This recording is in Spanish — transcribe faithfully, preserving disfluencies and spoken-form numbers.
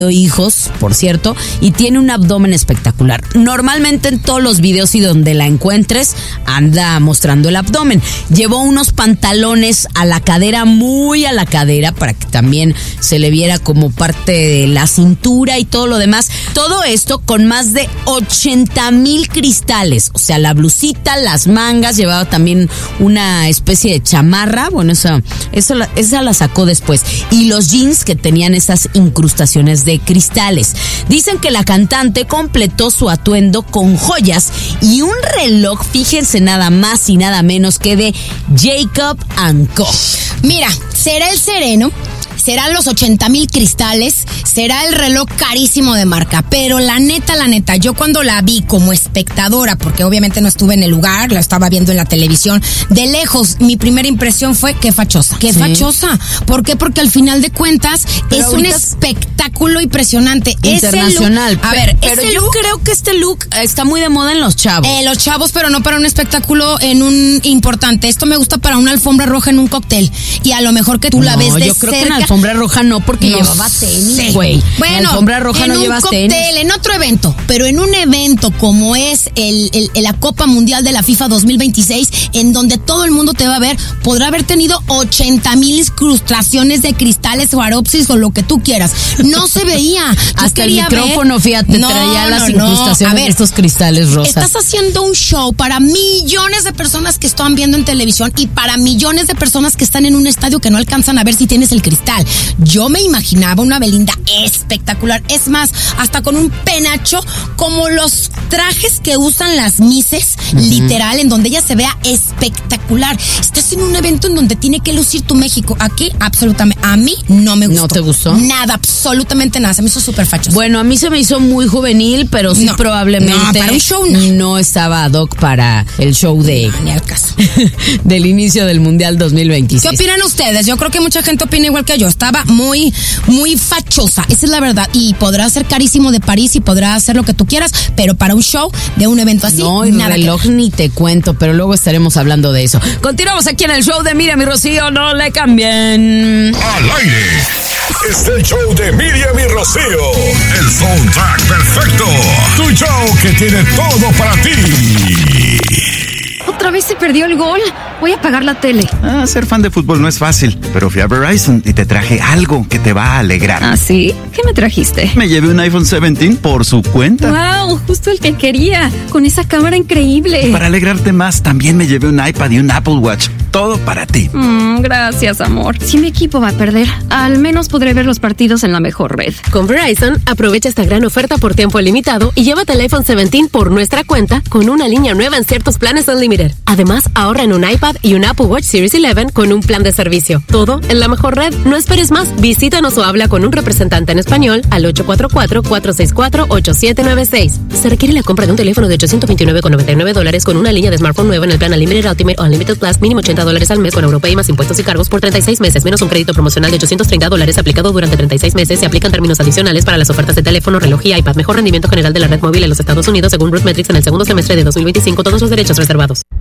hijos, por cierto, y tiene un abdomen espectacular. Normalmente en todos los videos y donde la encuentres anda mostrando el abdomen. Llevó unos pantalones a la cadera, muy a la cadera, para que también se le viera como parte de la cintura y todo lo demás. Todo esto con más de ochenta mil cristales, o sea, la blusita, las mangas, llevaba también una especie de chamarra, bueno, esa, esa, esa la sacó después, y los jeans que tenían esas incrustaciones de de cristales. Dicen que la cantante completó su atuendo con joyas y un reloj, fíjense, nada más y nada menos que de Jacob and Co. Mira, será el sereno, serán los ochenta mil cristales, será el reloj carísimo de marca, pero la neta, la neta, yo cuando la vi como espectadora, porque obviamente no estuve en el lugar, la estaba viendo en la televisión, de lejos, mi primera impresión fue qué fachosa, qué sí. fachosa. ¿Por qué? Porque al final de cuentas pero es un espectáculo impresionante. Internacional. Look, a ver, pero yo look, creo que este look está muy de moda en los chavos. Eh, los chavos, pero no para un espectáculo en un importante. Esto me gusta para una alfombra roja en un cóctel. Y a lo mejor que tú no, la ves de yo creo cerca. Que en alfombra roja no, porque no llevaba tenis, güey. Bueno, en alfombra roja en no un llevas cóctel, tenis. en otro evento, pero en un evento como es el, el, el la Copa Mundial de la FIFA dos mil veintiséis, en donde todo el mundo te va a ver, podrá haber tenido ochenta mil incrustaciones de cristales, Swarovskis o lo que tú quieras. No se veía. Hasta el micrófono, ver, fíjate, no, traía las no, incrustaciones no. ver, de estos cristales rosas. Estás haciendo un show para millones de personas que están viendo en televisión y para millones de personas que están en un estadio que no alcanzan a ver si tienes el cristal. Yo me imaginaba una Belinda espectacular. Es más, hasta con un penacho, como los trajes que usan las misses, uh-huh. literal, en donde ella se vea espectacular. Estás en un evento en donde tiene que lucir tu México. Aquí, absolutamente, a mí no me gustó. ¿No te gustó? Nada, absolutamente nada. Se me hizo súper fachoso. Bueno, a mí se me hizo muy juvenil, pero sí no, probablemente no, para un show no. no estaba ad hoc para el show de... No, ni al caso. del inicio del Mundial dos mil veintiséis. ¿Qué opinan ustedes? Yo creo que mucha gente opina igual que yo. Estaba muy, muy fachosa. Esa es la verdad. Y podrá ser carísimo de París y podrá hacer lo que tú quieras, pero para un show de un evento así, no, y nada reloj ni te cuento, pero luego estaremos hablando de eso. Continuamos aquí en el show de Miriam y Rocío. No le cambien. Al aire. Es el show de Miriam y Rocío. El soundtrack perfecto. Tu show que tiene todo para ti. Otra vez se perdió el gol. Voy a apagar la tele. Ah, ser fan de fútbol no es fácil, pero fui a Verizon y te traje algo que te va a alegrar. ¿Ah, sí? ¿Qué me trajiste? Me llevé un iPhone diecisiete por su cuenta. ¡Wow! Justo el que quería, con esa cámara increíble. Y para alegrarte más, también me llevé un iPad y un Apple Watch. Todo para ti. Mm, gracias, amor. Si mi equipo va a perder, al menos podré ver los partidos en la mejor red. Con Verizon, aprovecha esta gran oferta por tiempo limitado y llévate el iPhone diecisiete por nuestra cuenta con una línea nueva en ciertos planes Unlimited. Además, ahorra en un iPad y un Apple Watch Series once con un plan de servicio. Todo en la mejor red. No esperes más. Visítanos o habla con un representante en español al ocho cuatro cuatro, cuatro seis cuatro, ocho siete nueve seis. Se requiere la compra de un teléfono de ochocientos veintinueve con noventa y nueve dólares con una línea de smartphone nueva en el plan Unlimited Ultimate o Unlimited Plus, mínimo ochenta dólares al mes con Europay más impuestos y cargos por treinta y seis meses, menos un crédito promocional de ochocientos treinta dólares aplicado durante treinta y seis meses. Se aplican términos adicionales para las ofertas de teléfono, reloj y iPad. Mejor rendimiento general de la red móvil en los Estados Unidos según Root Metrics en el segundo semestre de dos mil veinticinco. Todos los derechos reservados.